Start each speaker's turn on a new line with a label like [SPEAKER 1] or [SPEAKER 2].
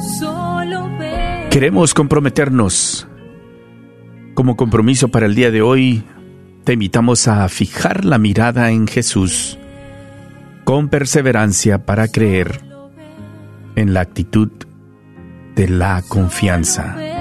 [SPEAKER 1] Queremos comprometernos. Como compromiso para el día de hoy, te invitamos a fijar la mirada en Jesús con perseverancia para creer en la actitud de la confianza.